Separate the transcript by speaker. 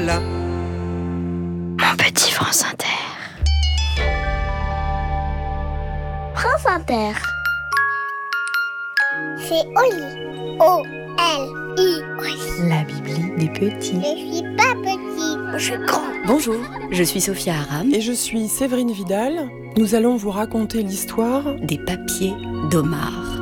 Speaker 1: là.
Speaker 2: Mon petit France Inter.
Speaker 3: France Inter. C'est Oli. O-L-I.
Speaker 2: La Bibli des petits.
Speaker 3: Je suis pas petit, je suis grand.
Speaker 2: Bonjour, je suis Sophia Aram.
Speaker 4: Et je suis Séverine Vidal. Nous allons vous raconter l'histoire
Speaker 2: Des papiers d'Omar.